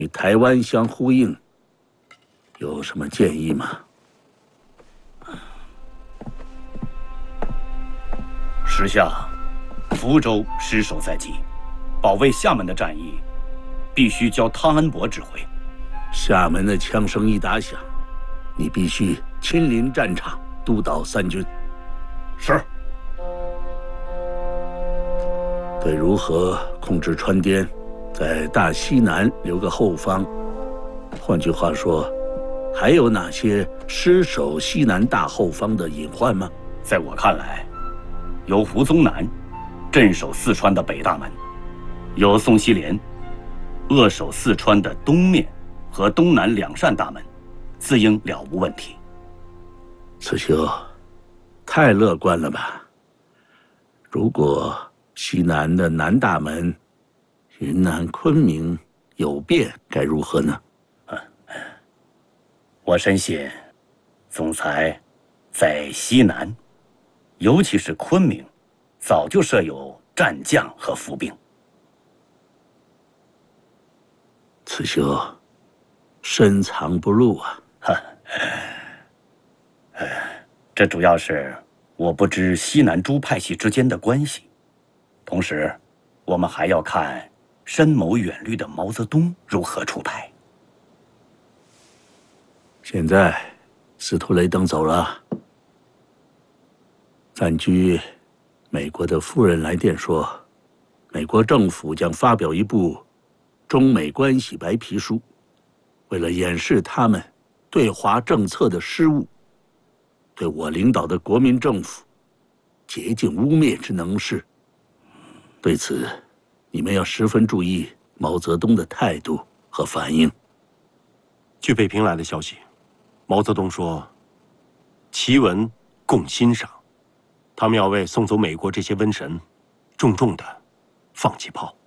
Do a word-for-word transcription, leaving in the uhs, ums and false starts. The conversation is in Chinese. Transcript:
与台湾相呼应，有什么建议吗？ 时下，福州失守在即，保卫厦门的战役必须交汤恩伯指挥。 厦门的枪声一打响，你必须亲临战场，督导三军。 是。 对如何控制川滇，在大西南留个后方。换句话说，还有哪些失守西南大后方的隐患吗？ 在我看来，有胡宗南镇守四川的北大门，有宋希濂扼守四川的东面和东南两扇大门，自应了无问题。 慈修，太乐观了吧？如果西南的南大门，云南昆明有变，该如何呢？ 我深信，总裁在西南，尤其是昆明，早就设有战将和伏兵。 慈修，深藏不露啊！ 哈，呃，这主要是我不知西南诸派系之间的关系，同时，我们还要看深谋远虑的毛泽东如何出牌。 现在，司徒雷登走了，暂居美国的夫人来电说，美国政府将发表一部中美关系白皮书，为了掩饰他们对华政策的失误，对我领导的国民政府竭尽污蔑之能事。对此，你们要十分注意毛泽东的态度和反应。 据北平来的消息，毛泽东说，檄文供欣赏，他们要为送走美国这些瘟神，重重的放几炮。